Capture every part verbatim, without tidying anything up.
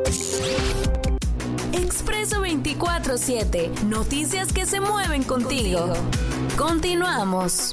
Expreso veinticuatro siete. Noticias que se mueven contigo. contigo. Continuamos.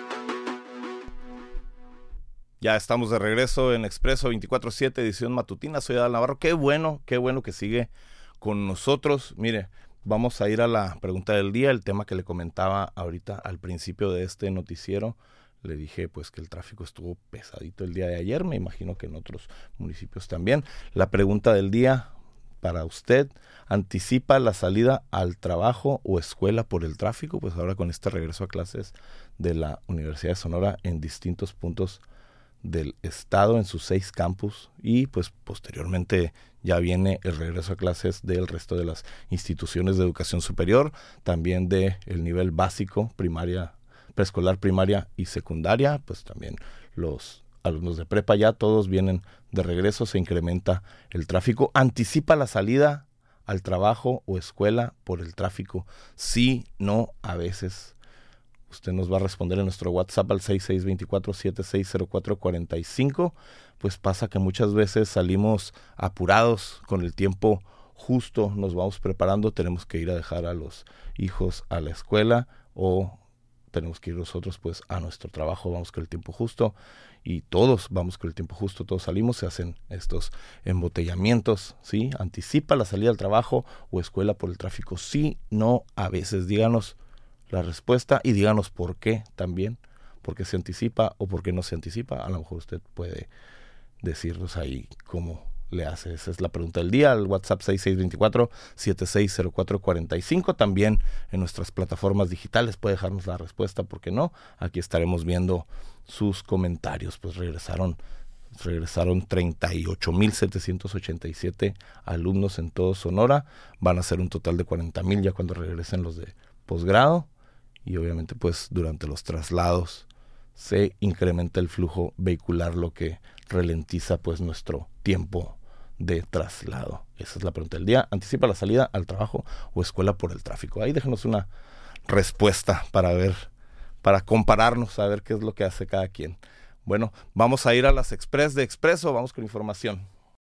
Ya estamos de regreso en Expreso veinticuatro siete, edición matutina. Soy Adal Navarro. Qué bueno, qué bueno que sigue con nosotros. Mire, vamos a ir a la pregunta del día, el tema que le comentaba ahorita al principio de este noticiero. Le dije pues que el tráfico estuvo pesadito el día de ayer, me imagino que en otros municipios también. La pregunta del día para usted: ¿anticipa la salida al trabajo o escuela por el tráfico? Pues ahora con este regreso a clases de la Universidad de Sonora en distintos puntos del estado, en sus seis campus, y pues posteriormente ya viene el regreso a clases del resto de las instituciones de educación superior, también de el nivel básico, primaria, preescolar, primaria y secundaria. Pues también los alumnos de prepa ya todos vienen de regreso, se incrementa el tráfico. ¿Anticipa la salida al trabajo o escuela por el tráfico? Sí, no, a veces. Usted nos va a responder en nuestro WhatsApp al seis seis dos cuatro, siete seis cero cuatro cuatro cinco. Pues pasa que muchas veces salimos apurados con el tiempo justo, nos vamos preparando, tenemos que ir a dejar a los hijos a la escuela o tenemos que ir nosotros pues a nuestro trabajo, vamos con el tiempo justo y todos vamos con el tiempo justo, todos salimos, se hacen estos embotellamientos, ¿sí? ¿Anticipa la salida al trabajo o escuela por el tráfico? Sí, no, a veces. Díganos la respuesta y díganos por qué también, por qué se anticipa o por qué no se anticipa. A lo mejor usted puede decirnos ahí cómo le hace. Esa es la pregunta del día, al WhatsApp seis seis dos cuatro, siete seis cero cuatro cuatro cinco. También en nuestras plataformas digitales puede dejarnos la respuesta, ¿por qué no? Aquí estaremos viendo sus comentarios. Pues regresaron regresaron treinta y ocho mil setecientos ochenta y siete alumnos en todo Sonora. Van a ser un total de cuarenta mil ya cuando regresen los de posgrado. Y obviamente pues durante los traslados se incrementa el flujo vehicular, lo que ralentiza pues nuestro tiempo de traslado. Esa es la pregunta del día. ¿Anticipa la salida al trabajo o escuela por el tráfico? Ahí déjenos una respuesta para ver, para compararnos, a ver qué es lo que hace cada quien. Bueno, vamos a ir a las Express de Expreso, vamos con información.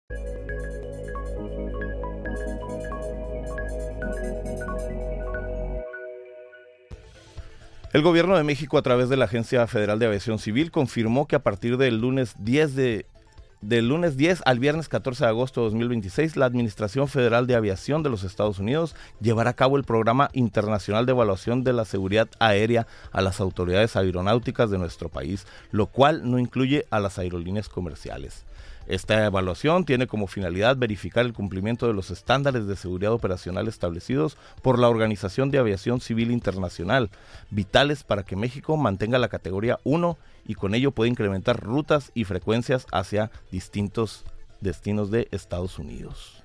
El Gobierno de México, a través de la Agencia Federal de Aviación Civil, confirmó que a partir del lunes diez de del lunes diez al viernes catorce de agosto de dos mil veintiséis, la Administración Federal de Aviación de los Estados Unidos llevará a cabo el Programa Internacional de Evaluación de la Seguridad Aérea a las autoridades aeronáuticas de nuestro país, lo cual no incluye a las aerolíneas comerciales. Esta evaluación tiene como finalidad verificar el cumplimiento de los estándares de seguridad operacional establecidos por la Organización de Aviación Civil Internacional, vitales para que México mantenga la categoría uno y con ello pueda incrementar rutas y frecuencias hacia distintos destinos de Estados Unidos.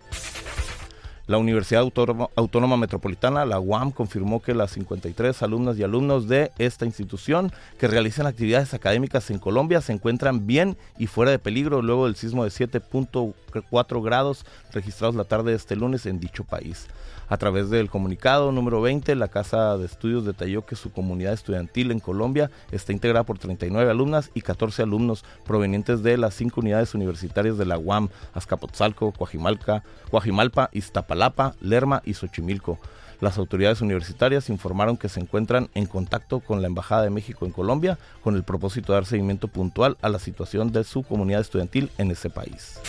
La Universidad Autónoma, Autónoma Metropolitana, la U A M, confirmó que las cincuenta y tres alumnas y alumnos de esta institución que realizan actividades académicas en Colombia se encuentran bien y fuera de peligro luego del sismo de siete punto cuatro grados registrados la tarde de este lunes en dicho país. A través del comunicado número veinte, la Casa de Estudios detalló que su comunidad estudiantil en Colombia está integrada por treinta y nueve alumnas y catorce alumnos provenientes de las cinco unidades universitarias de la U A M: Azcapotzalco, Coajimalca, Coajimalpa, Iztapalapa, Lerma y Xochimilco. Las autoridades universitarias informaron que se encuentran en contacto con la Embajada de México en Colombia con el propósito de dar seguimiento puntual a la situación de su comunidad estudiantil en ese país.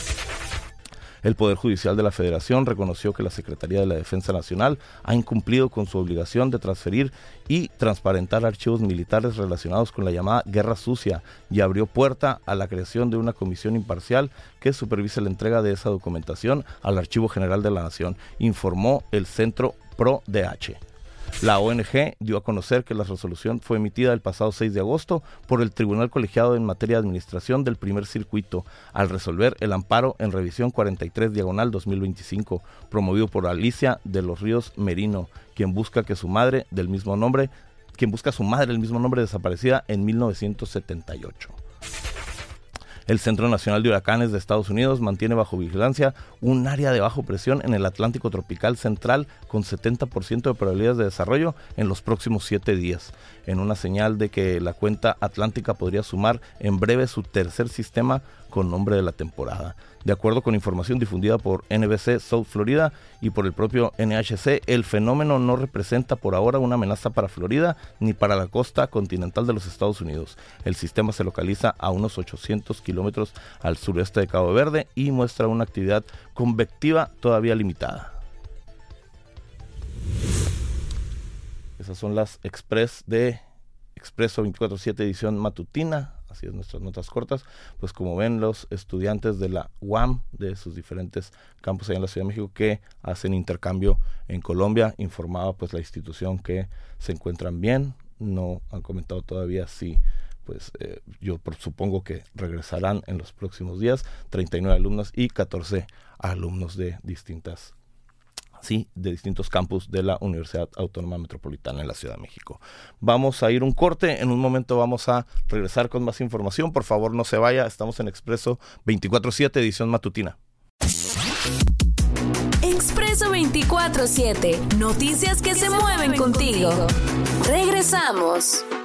El Poder Judicial de la Federación reconoció que la Secretaría de la Defensa Nacional ha incumplido con su obligación de transferir y transparentar archivos militares relacionados con la llamada Guerra Sucia y abrió puerta a la creación de una comisión imparcial que supervise la entrega de esa documentación al Archivo General de la Nación, informó el Centro Pro D H. La O N G dio a conocer que la resolución fue emitida el pasado seis de agosto por el Tribunal Colegiado en materia de administración del primer circuito, al resolver el amparo en revisión cuarenta y tres diagonal dos mil veinticinco, promovido por Alicia de los Ríos Merino, quien busca que su madre del mismo nombre, quien busca a su madre del mismo nombre desaparecida en mil novecientos setenta y ocho. El Centro Nacional de Huracanes de Estados Unidos mantiene bajo vigilancia un área de bajo presión en el Atlántico tropical central con setenta por ciento de probabilidades de desarrollo en los próximos siete días, en una señal de que la cuenta atlántica podría sumar en breve su tercer sistema con nombre de la temporada. De acuerdo con información difundida por N B C South Florida y por el propio N H C, el fenómeno no representa por ahora una amenaza para Florida ni para la costa continental de los Estados Unidos. El sistema se localiza a unos ochocientos kilómetros al sureste de Cabo Verde y muestra una actividad convectiva todavía limitada. Esas son las Express de Expreso veinticuatro siete edición matutina. Así es, nuestras notas cortas. Pues como ven, los estudiantes de la U A M, de sus diferentes campus allá en la Ciudad de México, que hacen intercambio en Colombia, informaba pues la institución que se encuentran bien. No han comentado todavía si, pues eh, yo por, supongo que regresarán en los próximos días. treinta y nueve alumnos y catorce alumnos de distintas Sí, de distintos campus de la Universidad Autónoma Metropolitana en la Ciudad de México. Vamos a ir un corte, en un momento vamos a regresar con más información. Por favor, no se vaya, estamos en Expreso veinticuatro siete, edición matutina. Expreso veinticuatro siete, noticias que se mueven contigo. Regresamos.